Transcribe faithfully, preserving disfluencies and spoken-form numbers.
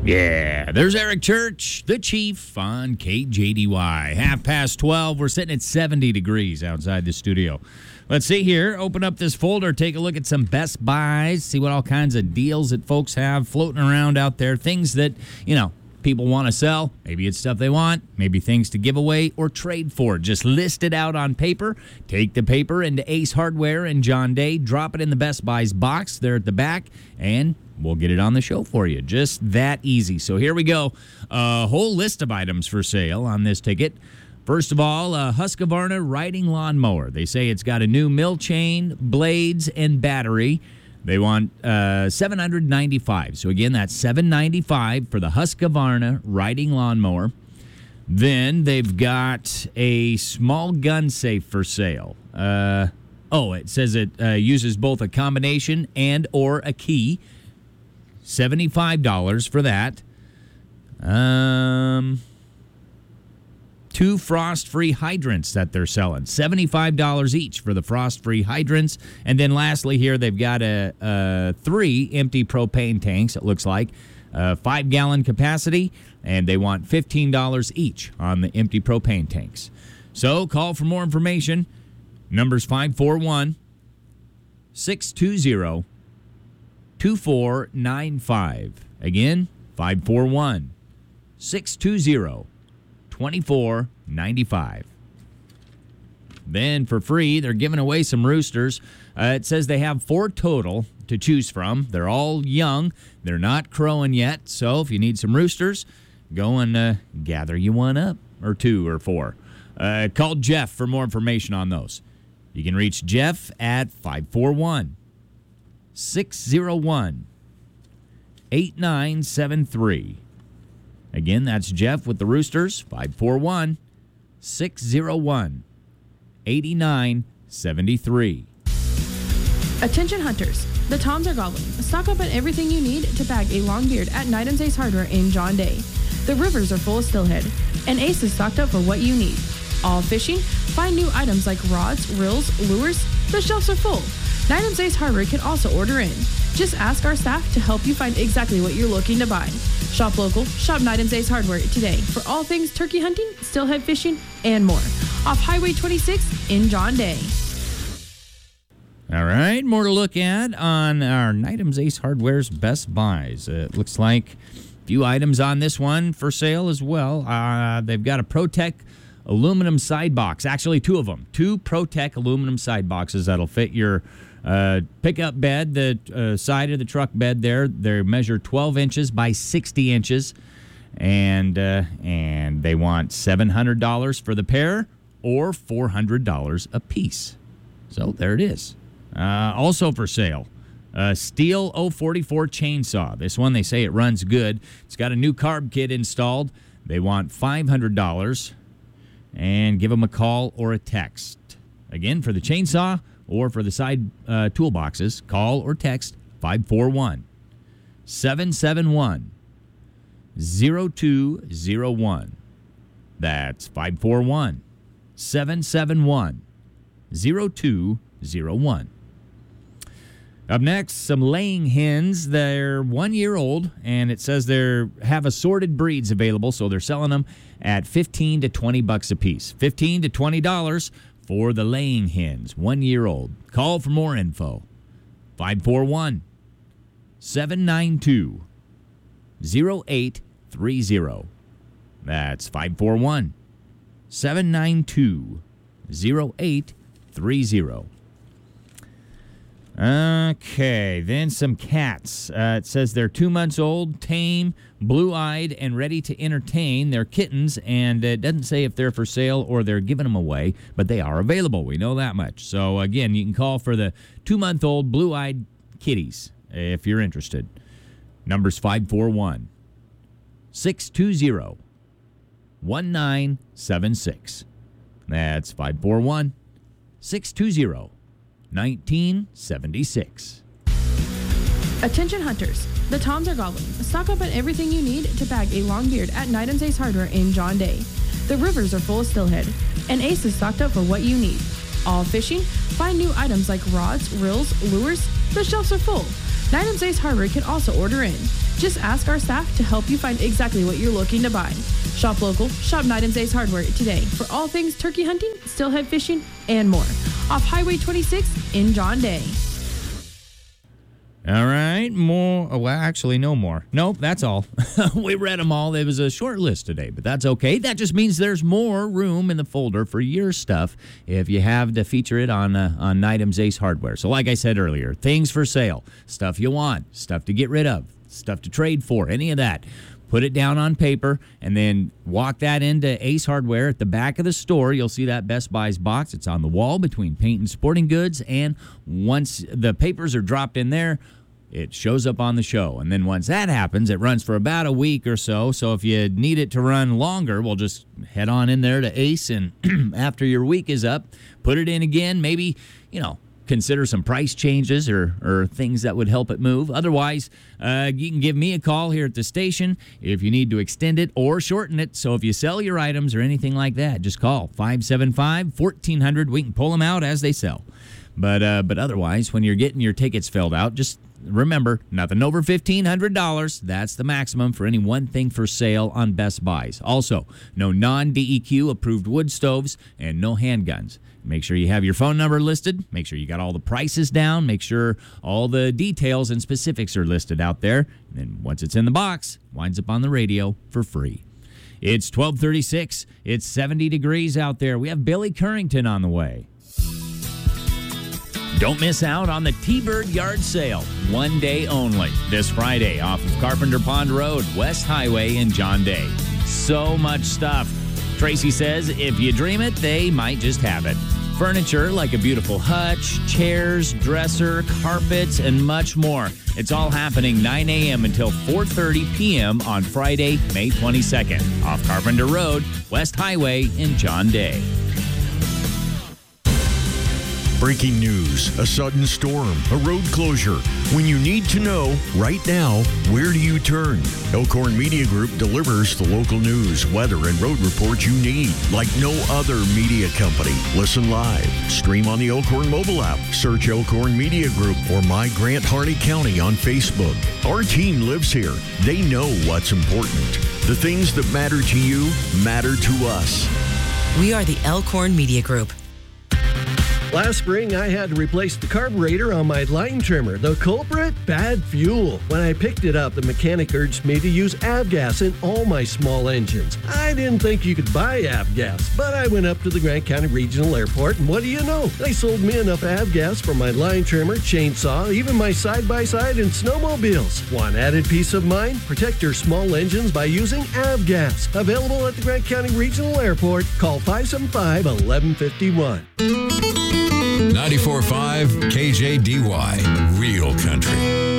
Yeah, there's Eric Church, the Chief, on K J D Y. Half past twelve. We're sitting at seventy degrees outside the studio. Let's see here. Open up this folder. Take a look at some Best Buys. See what all kinds of deals that folks have floating around out there. Things that, you know, people want to sell. Maybe it's stuff they want. Maybe things to give away or trade for. Just list it out on paper. Take the paper into Ace Hardware and John Day. Drop it in the Best Buys box there at the back, and we'll get it on the show for you. Just that easy. So here we go. A whole list of items for sale on this ticket. First of all, a Husqvarna riding lawnmower. They say it's got a new mill chain, blades, and battery. They want uh, seven hundred ninety-five dollars. So again, that's seven hundred ninety-five dollars for the Husqvarna riding lawnmower. Then they've got a small gun safe for sale. Uh, oh, it says it uh, uses both a combination and or a key. seventy-five dollars for that. Um, two frost-free hydrants that they're selling. seventy-five dollars each for the frost-free hydrants. And then lastly here, they've got a, a three empty propane tanks, it looks like. Uh, five-gallon capacity, and they want fifteen dollars each on the empty propane tanks. So call for more information. Number's five four one, six two zero, two four nine five. Again, five four one, six two zero, two four nine five. Then for free, they're giving away some roosters. Uh, it says they have four total to choose from. They're all young. They're not crowing yet. So if you need some roosters, go and uh, gather you one up, or two or four. Uh, call Jeff for more information on those. You can reach Jeff at five four one, six zero one, eight nine seven three. Again, that's Jeff with the Roosters, five four one, six zero one, eight nine seven three. Attention hunters, the toms are gobbling. Stock up on everything you need to bag a long beard at Night and Ace Hardware in John Day. The rivers are full of steelhead, and Ace is stocked up for what you need. All fishing, find new items like rods, reels, lures. The shelves are full. Night and Ace Hardware can also order in. Just ask our staff to help you find exactly what you're looking to buy. Shop local, shop Night and Ace Hardware today for all things turkey hunting, steelhead fishing, and more. Off Highway twenty-six in John Day. All right, more to look at on our Nightums Ace Hardware's Best Buys. Uh, it looks like a few items on this one for sale as well. Uh, they've got a ProTech aluminum side box. Actually, two of them. Two ProTech aluminum side boxes that'll fit your uh, pickup bed, the uh, side of the truck bed there. They measure twelve inches by sixty inches, and uh, and they want seven hundred dollars for the pair or four hundred dollars a piece. So there it is. Uh, also for sale, a Stihl oh forty-four chainsaw. This one, they say it runs good. It's got a new carb kit installed. They want five hundred dollars, and give them a call or a text. Again, for the chainsaw or for the side uh, toolboxes, call or text five four one, seven seven one, zero two zero one. That's five four one, seven seven one, zero two zero one. Up next, some laying hens. They're one year old, and it says they have assorted breeds available, so they're selling them at fifteen to twenty bucks a piece. fifteen to twenty dollars for the laying hens, one year old. Call for more info. five four one, seven nine two, zero eight three zero. That's five four one, seven nine two, zero eight three zero. Okay, then some cats. Uh, it says they're two months old, tame, blue-eyed, and ready to entertain. They're kittens, and it doesn't say if they're for sale or they're giving them away, but they are available. We know that much. So, again, you can call for the two-month-old blue-eyed kitties if you're interested. Number's five four one, six two zero, one nine seven six. That's five four one, six two zero, nineteen seventy-six. Attention hunters, the toms are gobbling. Stock up on everything you need to bag a long beard at Night and Ace Hardware in John Day. The rivers are full of steelhead, and Ace is stocked up for what you need. All fishing, find new items like rods, reels, lures. The shelves are full. Night and Ace Hardware can also order in. Just ask our staff to help you find exactly what you're looking to buy. Shop local, shop Nightham's Ace Hardware today for all things turkey hunting, steelhead fishing, and more. Off Highway twenty-six in John Day. All right, more. Oh, well, actually, no more. Nope, that's all. We read them all. It was a short list today, but that's okay. That just means there's more room in the folder for your stuff if you have to feature it on uh, on Nightham's Ace Hardware. So like I said earlier, things for sale, stuff you want, stuff to get rid of, stuff to trade for, any of that. Put it down on paper and then walk that into Ace Hardware at the back of the store. You'll see that Best Buys box. It's on the wall between paint and sporting goods. And once the papers are dropped in there, it shows up on the show. And then once that happens, it runs for about a week or so. So if you need it to run longer, we'll just head on in there to Ace. And after your week is up, put it in again. Maybe, you know, consider some price changes or, or things that would help it move. Otherwise, uh, you can give me a call here at the station if you need to extend it or shorten it. So if you sell your items or anything like that, just call five seven five, one four zero zero. We can pull them out as they sell. But uh, but otherwise, when you're getting your tickets filled out, just remember, nothing over fifteen hundred dollars. That's the maximum for any one thing for sale on Best Buys. Also, no non-D E Q approved wood stoves and no handguns. Make sure you have your phone number listed. Make sure you got all the prices down. Make sure all the details and specifics are listed out there. And then once it's in the box, winds up on the radio for free. It's twelve thirty-six. It's seventy degrees out there. We have Billy Currington on the way. Don't miss out on the T-Bird Yard Sale, one day only, this Friday off of Carpenter Pond Road, West Highway in John Day. So much stuff. Tracy says if you dream it, they might just have it. Furniture like a beautiful hutch, chairs, dresser, carpets, and much more. It's all happening nine a.m. until four thirty p.m. on Friday, May twenty-second, off Carpenter Road, West Highway in John Day. Breaking news, a sudden storm, a road closure. When you need to know right now, where do you turn? Elkhorn Media Group delivers the local news, weather, and road reports you need like no other media company. Listen live, stream on the Elkhorn mobile app, search Elkhorn Media Group or My Grant Harney County on Facebook. Our team lives here. They know what's important. The things that matter to you matter to us. We are the Elkhorn Media Group. Last spring, I had to replace the carburetor on my line trimmer. The culprit? Bad fuel. When I picked it up, the mechanic urged me to use Avgas in all my small engines. I didn't think you could buy Avgas, but I went up to the Grant County Regional Airport, and what do you know? They sold me enough Avgas for my line trimmer, chainsaw, even my side-by-side and snowmobiles. Want added peace of mind? Protect your small engines by using Avgas. Available at the Grant County Regional Airport. Call five seven five, one one five one. ninety-four point five K J D Y, Real Country.